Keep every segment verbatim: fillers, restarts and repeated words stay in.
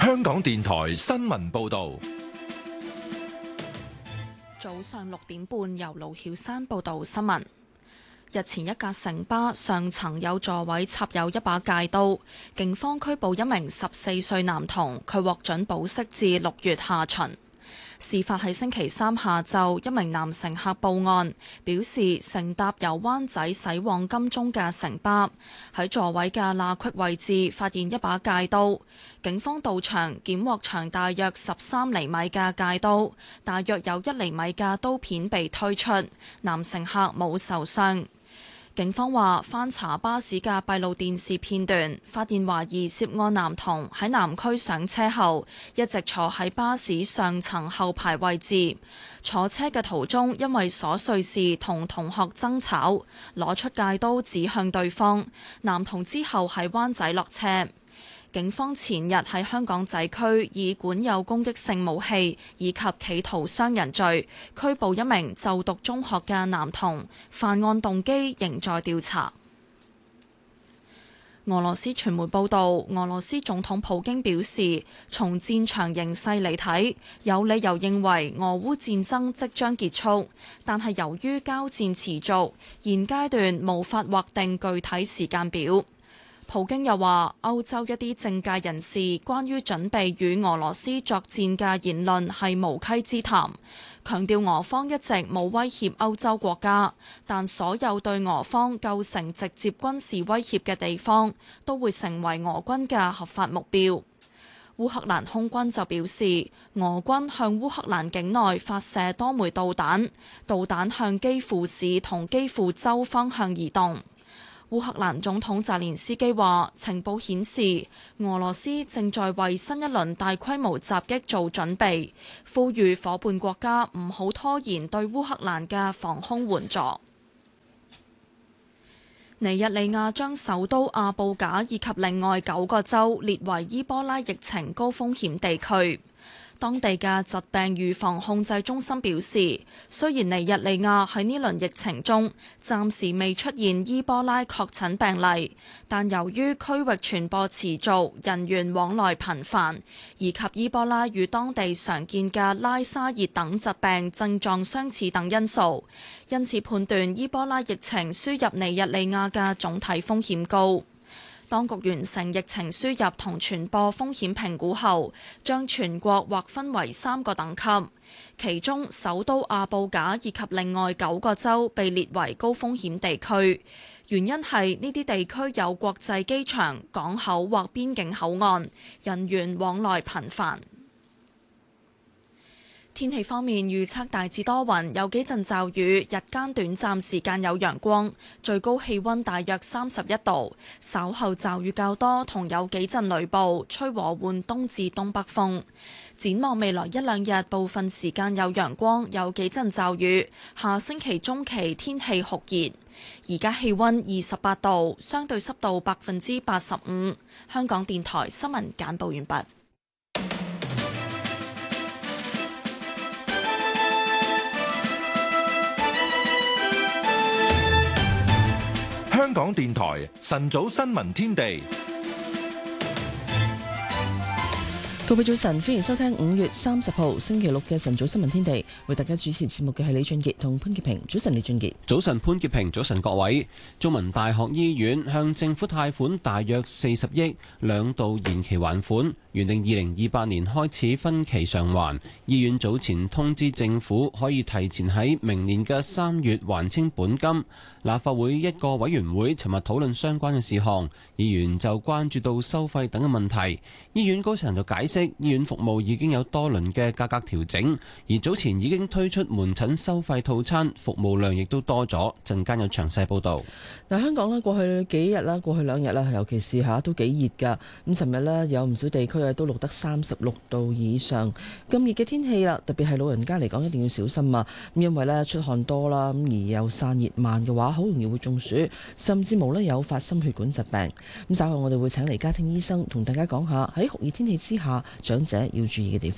香港電台新聞報道。 早上六點半，由盧曉山報道新聞。日前一架城巴上層有座位插有一把戒刀，警方拘捕一名十四歲男童，佢獲准保釋至六月下旬。事發喺星期三下晝，一名男乘客報案，表示乘搭由灣仔駛往金鐘嘅城巴，喺座位嘅罅隙位置發現一把戒刀。警方到場檢獲長大約十三厘米嘅戒刀，大約有一厘米嘅刀片被推出，男乘客冇受傷。警方話翻查巴士嘅閉路電視片段，發現懷疑涉案男童喺南區上車後，一直坐喺巴士上層後排位置。坐車嘅途中，因為瑣碎事同同學爭吵，攞出戒刀指向對方。男童之後喺灣仔落車。警方前日喺香港仔區以管有攻擊性武器以及企圖傷人罪拘捕一名就讀中學嘅男童，犯案動機仍在調查。俄羅斯傳媒報道，俄羅斯總統普京表示，從戰場形勢嚟睇，有理由認為俄烏戰爭即將結束，但係由於交戰持續，現階段無法劃定具體時間表。普京又話，歐洲一啲政界人士關於準備與俄羅斯作戰嘅言論係無稽之談，強調俄方一直冇威脅歐洲國家，但所有對俄方構成直接軍事威脅嘅地方都會成為俄軍嘅合法目標。烏克蘭空軍就表示，俄軍向烏克蘭境內發射多枚導彈，導彈向基輔市同基輔州方向移動。烏克蘭總統澤連斯基話，情報顯示俄羅斯正在為新一輪大規模襲擊做準備，呼籲夥伴國家唔好拖延對烏克蘭嘅防空援助。尼日利亞將首都阿布賈以及另外九個州列為伊波拉疫情高風險地區。當地嘅疾病預防控制中心表示，雖然尼日利亞喺呢輪疫情中暫時未出現伊波拉確診病例，但由於區域傳播持續、人員往來頻繁，以及伊波拉與當地常見嘅拉沙熱等疾病症狀相似等因素，因此判斷伊波拉疫情輸入尼日利亞嘅總體風險高。當局完成疫情輸入同傳播風險評估後，將全國劃分為三個等級，其中首都阿布賈以及另外九個州被列為高風險地區，原因係呢啲地區有國際機場、港口或邊境口岸，人員往來頻繁。天氣方面預測大致多雲，有幾陣驟雨，日間短暫時間有陽光，最高氣温大約三十一度。稍後驟雨較多，同有幾陣雷暴，吹和緩東至東北風。展望未來一兩日，部分時間有陽光，有幾陣驟雨。下星期中期天氣酷熱。而家氣温二十八度，相對濕度百分之八十五。香港電台新聞簡報完畢。 香港電台晨早新聞天地， 各位早晨，歡迎收聽五月三十號星期六嘅晨早新聞天地。為大家主持節目嘅係李俊傑同潘潔平。早晨，李俊傑。 早晨，潘潔平。早晨，各位。中文大學醫院向政府貸款大約四十億，兩度延期還款，原定二零二八年開始分期償還。醫院早前通知政府可以提前喺明年嘅三月還清本金。立法會一個委員會尋日討論相關嘅事項，議員就關注到收費等嘅問題。醫院高層就解釋，醫院服務已經有多輪嘅價格調整，而早前已經推出門診收費套餐，服務量亦都多咗。陣間有詳細報導。 嗱，香港咧過去幾日啦，過去兩日啦，尤其是下都幾熱㗎。咁尋日呢，有唔少地區啊都錄得三十六度以上。咁熱嘅天氣啦，特別係老人家嚟講一定要小心啊！咁因為呢，出汗多啦，咁而又散熱慢嘅話，好容易會中暑，甚至無呢誘發心血管疾病。咁稍後我哋會請嚟家庭醫生同大家講下喺酷熱天氣之下長者要注意嘅地方。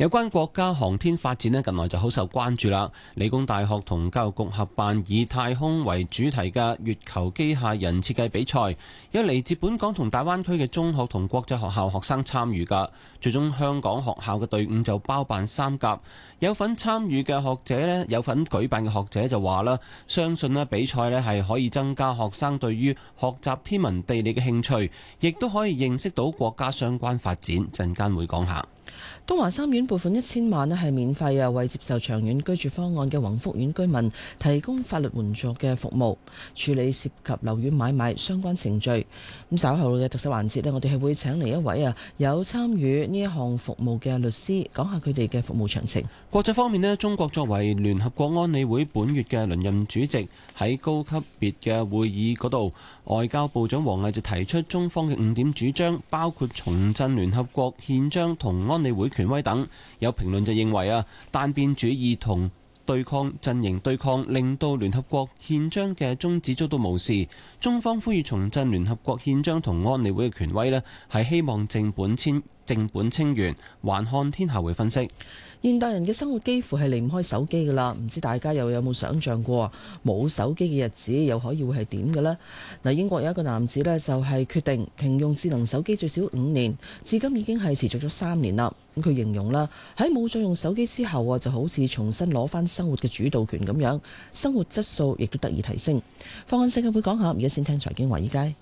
有關國家航天發展咧，近來就好受關注啦。理工大學同教育局合辦以太空為主題嘅月球機械人設計比賽，有嚟自本港同大灣區嘅中學同國際學校學生參與㗎。最終香港學校嘅隊伍就包辦三甲。有份參與嘅學者咧，有份舉辦嘅學者就話啦，相信咧比賽咧係可以增加學生對於學習天文地理嘅興趣，亦都可以認識到國家相關發展。陣間會講下。 東華三院撥款一千萬咧，係免費啊，為接受長遠居住方案嘅宏福苑居民提供法律援助嘅服務，處理涉及樓宇買賣相關程序。咁稍後嘅特首環節咧，我哋係會請嚟一位啊有參與呢一項服務嘅律師，講下佢哋嘅服務詳情。 國際方面咧，中國作為聯合國安理會本月嘅輪任主席，喺高級別嘅會議嗰度，外交部長王毅就提出中方嘅五點主張，包括重振聯合國憲章同安理會權威等。有評論就認為啊，單邊主義同對抗陣營對抗，令到聯合國憲章嘅宗旨遭到無視。中方呼籲重振聯合國憲章同安理會嘅權威呢，係希望正本清正本清源。環看天下會分析。 現代人嘅生活幾乎係離唔開手機㗎啦，唔知大家又有冇想像過冇手機嘅日子又可以會係點嘅呢？嗱，英國有一個男子呢，就係決定停用智能手機最少五年，至今已經係持續咗三年啦。咁佢形容啦，喺冇再用手機之後啊，就好似重新攞返生活嘅主導權咁樣，生活質素亦都得以提升。放眼世界會講下，而家先聽財經華爾街。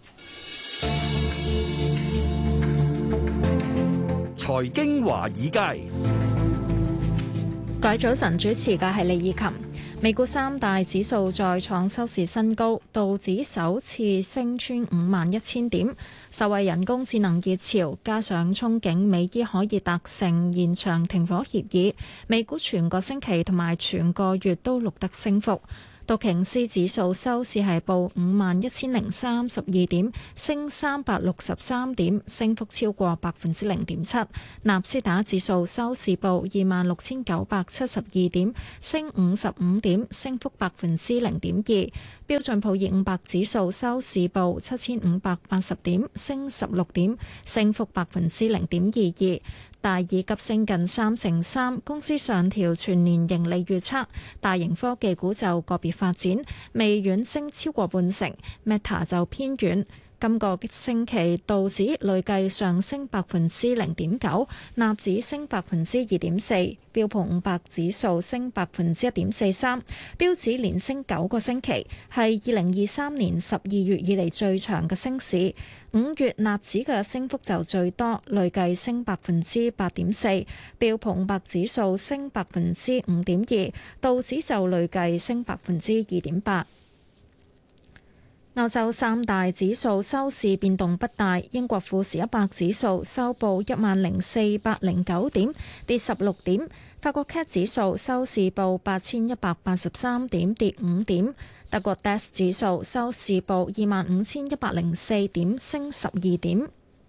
財經華爾街。 各位早晨，主持嘅係李以琴。美股三大指數再創收市新高，道指首次升穿五萬一千點，受惠人工智能熱潮，加上憧憬美伊可以達成延長停火協議，美股全個星期同埋全個月都錄得升幅。道瓊斯指數收市係報五萬一千零三十二點，升三百六十三點，升幅超過百分之零點七。納斯達克指數收市報二萬六千九百七十二點，升五十五點，升幅百分之零點二。標準普爾五百指數收市報七千五百八十點，升十六點，升幅百分之零點二二。大耳急升近三成三，公司上調全年盈利預測。大型科技股就個別發展，微軟升超過半成 ，Meta 就偏軟。今個星期道指累計上升百分之零點九，納指升百分之二點四，標普五百指數升百分之一點四三，標指連升九個星期，係二零二三年十二月以嚟最長嘅升市。五月納指嘅升幅就最多，累計升百分之八點四，標普五百指數升百分之五點二，道指就累計升百分之二點八。歐洲三大指數收市變動不大，英國富時一百指數收報一萬零四百零九點，跌十六點；法國 C A C 指數收市報八千一百八十三點，跌五點；德國 D A X 指數收市報二萬五千一百零四點，升十二點。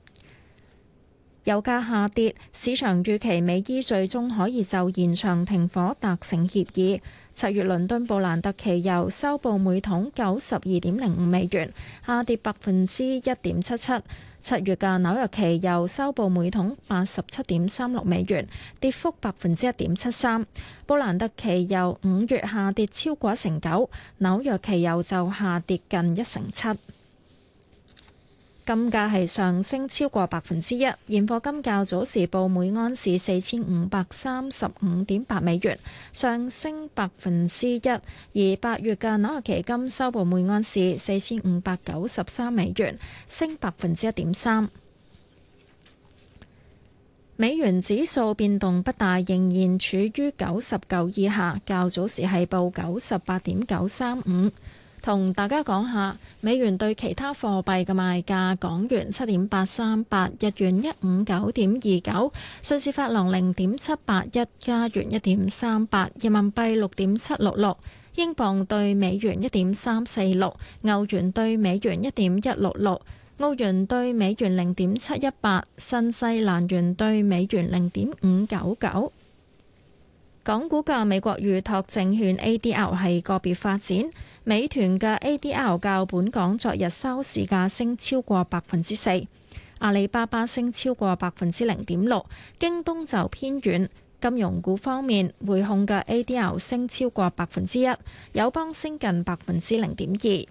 油價下跌，市場預期美伊最終可以就延長停火達成協議。七月倫敦布蘭特期油收報每桶九十二點零五美元，下跌百分之一點七七。七月嘅紐約期油收報每桶八十七點三六美元，跌幅百分之一點七三。布蘭特期油五月下跌超過一成九，紐約期油就下跌近一成七。金價係上升超過百分之一，現貨金較早時報每安士四千五百三十五點八美元，上升百分之一。而八月嘅紐約期金收報每安士四千五百九十三美元，升百分之一點三。美元指數變動不大，仍然處於九十九以下，較早時係報九十八點九三五。同大家講下美元對其他貨幣嘅賣價：港元七點八三八，日元一五九點二九，瑞士法郎零點七八一，加元一點三八，人民幣六點七六六，英鎊對美元一點三四六，歐元對美元一點一六六，澳元對美元零點七一八，新西蘭元對美元零點五九九。港股嘅美國預託證券 A D R 係個別發展，美團嘅 A D R 較本港昨日收市價升超過百分之四，阿里巴巴升超過百分之零點六，京東就偏軟， 金融股方面，匯控嘅 A D R 升超過百分之一，友邦升近百分之零點二。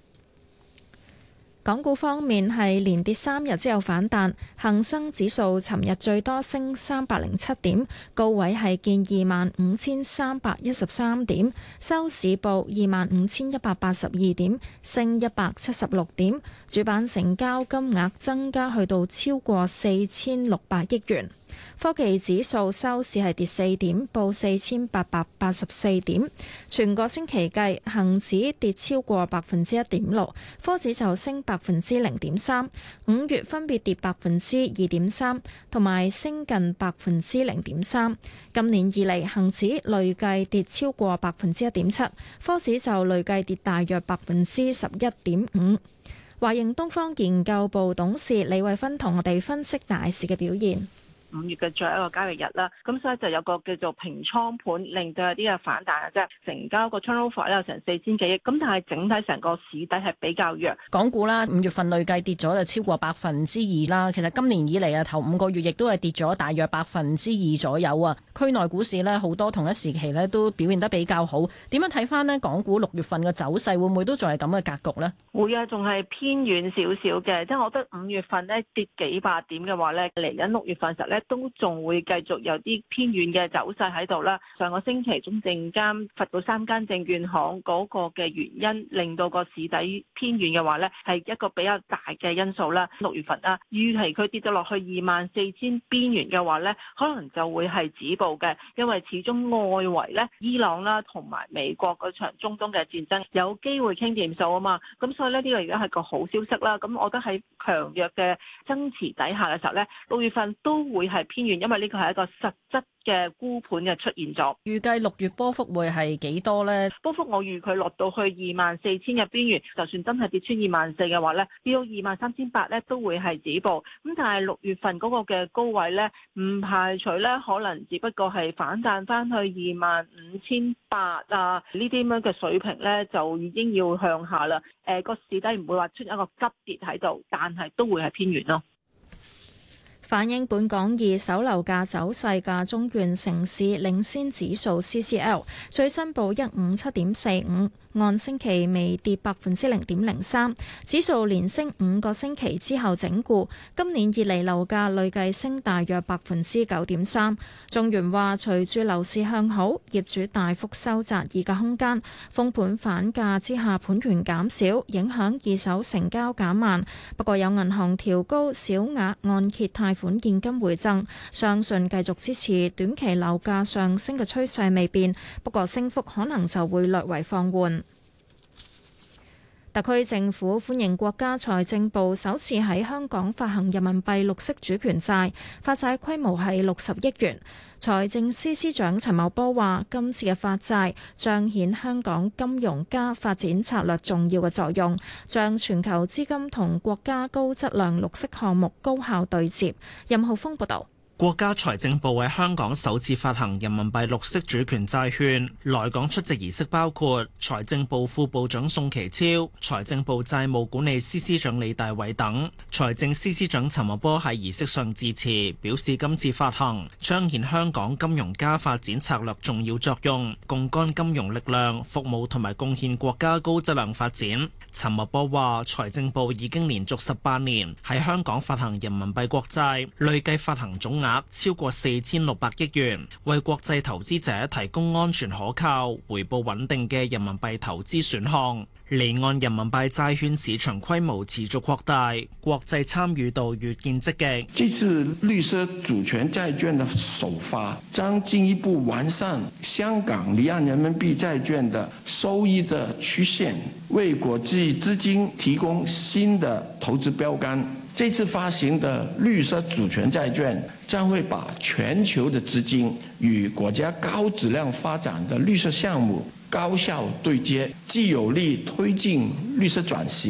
港股方面係連跌三日之後反彈，恒生指數尋日最多升三百零七點，高位係見二萬五千三百一十三點，收市報二萬五千一百八十二點，升一百七十六點，主板成交金額增加去到超過四千六百億元。科技指數收市係跌四點，報四千八百八十四點。全個星期計，恒指跌超過百分之一點六，科指就升百分之零點三。五月分別跌百分之二點三，同埋升近百分之零點三。今年以嚟，恒指累計跌超過百分之一點七，科指就累計跌大約百分之十一點五。華盈東方研究部董事李慧芬同我哋分析大市嘅表現。 五月嘅最後一個交易日啦，咁所以就有個叫做平倉盤，令到有啲嘅反彈嘅啫。成交個 turnover 咧有成四千幾億，咁但係整體成個市底係比較弱。 港股啦，五月份累計跌咗就超過百分之二啦。其實今年以嚟啊，頭五個月亦都係跌咗大約百分之二左右啊。區內股市呢，好多同一時期呢都表現得比較好。點樣睇翻呢？港股六月份嘅走勢會唔會都仲係咁嘅格局呢？ 會啊，仲係偏遠少少嘅，即係我覺得五月份呢跌幾百點嘅話呢，嚟緊六月份時候呢都仲會繼續有啲偏遠嘅走勢喺度啦。上個星期中證監罰到三間證券行嗰個嘅原因，令到個市底偏遠嘅話呢，係一個比較大嘅因素啦。六月份啦，預期佢跌咗落去二萬四千邊緣嘅話呢，可能就會係止步嘅，因為始終外圍呢，伊朗啦同埋美國嗰場中東嘅戰爭有機會傾掂數啊嘛。咁所以呢，呢個而家係個好消息啦。咁我覺得喺強弱嘅爭持底下嘅時候呢，六月份都會係偏遠，因為呢個係一個實質嘅沽盤嘅出現咗。 預計六月波幅會係幾多呢？ 波幅我預佢落到去二萬四千嘅邊緣，就算真係跌穿二萬四嘅話呢，跌到二萬三千八呢都會係止步。咁但係六月份嗰個嘅高位呢，唔排除呢可能只不過係反彈翻去二萬五千八啊呢啲咁樣嘅水平呢，就已經要向下啦。誒、呃、個市底唔會話出現一個急跌喺度，但係都會係偏遠咯。 反映本港二手樓價走勢嘅中原城市領先指數 C C L 最新報一五七點四五，按星期微跌百分之零點零三，指數連升五個星期之後整固，今年以嚟樓價累計升大約百分之九點三。中原話，隨住樓市向好，業主大幅收窄議價空間，封盤反價之下盤源減少，影響二手成交減慢。不過有銀行調高小額按揭貸款現金回贈，相信繼續支持短期樓價上升嘅趨勢未變，不過升幅可能就會略為放緩。特區政府歡迎國家財政部首次喺香港發行人民幣綠色主權債，發債規模係六十億元。財政司司長陳茂波話：今次嘅發債彰顯香港金融加發展策略重要嘅作用，將全球資金同國家高質量綠色項目高效對接。任浩峰報導。 國家財政部喺香港首次發行人民幣綠色主權債券，來港出席儀式包括財政部副部長宋琪超、財政部債務管理司司長李大偉等。財政司司長陳茂波喺儀式上致辭，表示今次發行彰顯香港金融加發展策略重要作用，槓桿金融力量服務同埋貢獻國家高質量發展。陳茂波話：財政部已經連續十八年喺香港發行人民幣國債，累計發行總額超過四千六百億元，為國際投資者提供安全可靠、回報穩定嘅人民幣投資選項。離岸人民幣債券市場規模持續擴大，國際參與度越見積極。 這次綠色主權債券的首發，將進一步完善香港離岸人民幣債券的收益的曲線，為國際資金提供新的投資標杆。這次發行的綠色主權債券將會把全球的資金與國家高質量發展的綠色項目高效對接，既有力推進綠色轉型，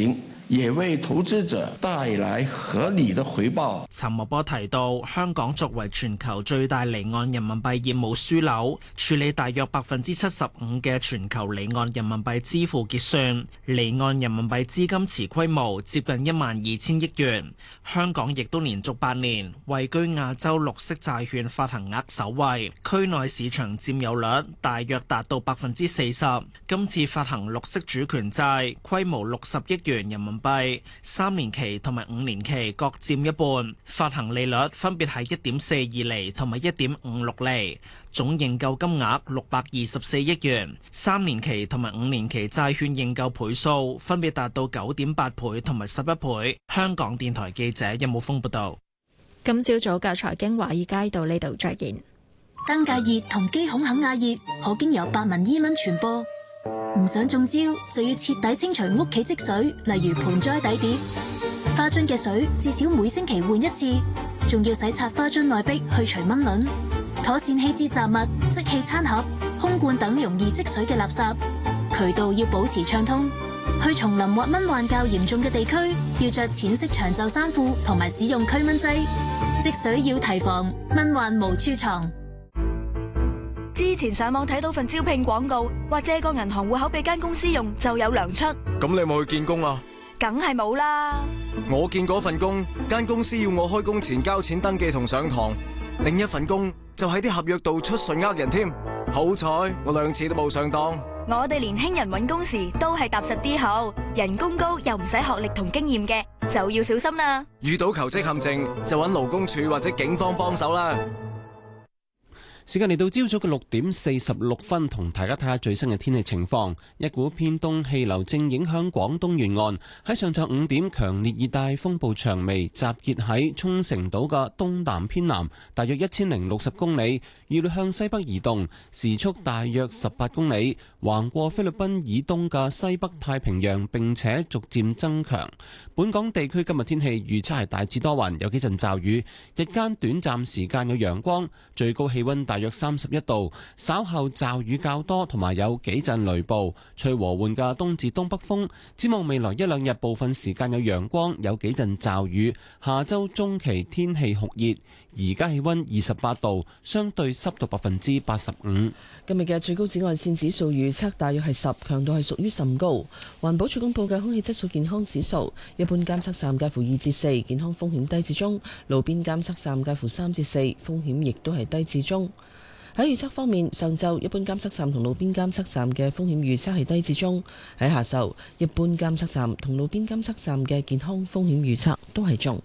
也為投資者帶來合理的回報。 陳茂波提到，香港作為全球最大離岸人民幣業務樞紐，處理大約百分之七十五嘅全球離岸人民幣支付結算，離岸人民幣資金池規模接近一萬二千億元。香港亦都連續八年位居亞洲綠色債券發行額首位，區內市場佔有率大約達到百分之四十。今次發行綠色主權債規模六十億元人民幣，三年期同埋五年期各佔一半，發行利率分別係一點四二厘同埋一點五六厘，總認購金額六百二十四億元，三年期同埋五年期債券認購倍數分別達到九點八倍同埋十一倍。香港電台記者任武峰報道。 今朝早嘅財經華爾街到呢度再見。 登革熱同肌孔肯亞熱可經由白紋伊蚊傳播，唔想中招就要徹底清除屋企積水，例如盆栽底碟、花樽嘅水，至少每星期換一次，仲要洗刷花樽內壁去除蚊卵，妥善棄置雜物、即棄餐盒、空罐等容易積水嘅垃圾，渠道要保持暢通。去叢林或蚊患較嚴重嘅地區，要着淺色長袖衫褲同埋使用驅蚊劑。積水要提防，蚊患無處藏。 之前上網睇到份招聘廣告，話借個銀行戶口俾間公司用就有糧出。 咁你有冇去見工啊？ 梗係冇啦。 我見嗰份工，間公司要我開工前交錢登記同上堂，另一份工就喺啲合約度出信呃人添。好彩我兩次都冇上當。 我哋年輕人揾工時都係踏實啲好，人工高又唔使學歷同經驗嘅，就要小心啦。 遇到求職陷阱就揾勞工處或者警方幫手啦。 時間嚟到朝早嘅六點四十六分，同大家睇下最新嘅天氣情況。一股偏東氣流正影響廣東沿岸，喺上晝五點，強烈熱帶風暴長眉集結喺沖繩島嘅東南偏南，大約一千零六十公里，預料向西北移動，時速大約十八公里，橫過菲律賓以東嘅西北太平洋，並且逐漸增強。本港地區今日天氣預測係大致多雲，有幾陣驟雨，日間短暫時間有陽光，最高氣溫大約三十一度，稍後驟雨較多，同埋有幾陣雷暴，吹和緩嘅東至東北風。展望未來一兩日，部分時間有陽光，有幾陣驟雨。下周中期天氣酷熱，而家氣溫二十八度，相對濕度百分之八十五。 今日嘅最高紫外線指數預測大約係十，強度係屬於甚高。環保署公布嘅空氣質素健康指數，一般監測站介乎二至四，健康風險低至中；路邊監測站介乎三至四，風險亦都係低至中。喺預測方面，上晝一般監測站同路邊監測站嘅風險預測係低至中；喺下晝，一般監測站同路邊監測站嘅健康風險預測都係中。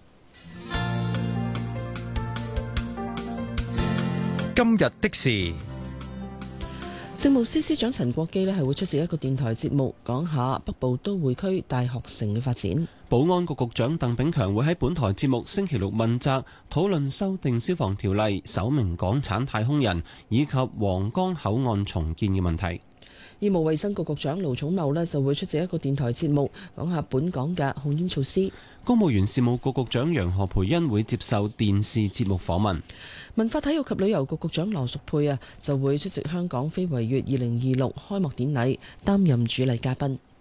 今日的事， 政務司司長陳國基呢係會出席一個電台節目，講下北部都會區大學城嘅發展。 保安局局長鄧炳強會喺本台節目星期六問責，討論修訂消防條例、首名港產太空人以及皇崗口岸重建嘅問題。 醫務衛生局局長盧寵茂呢就會出席一個電台節目，講下本港嘅控煙措施。 公務員事務局局長楊何培恩會接受電視節目訪問。 文化體育及旅遊局局長羅淑佩啊就會出席香港非遺月二零二六開幕典禮，擔任主禮嘉賓。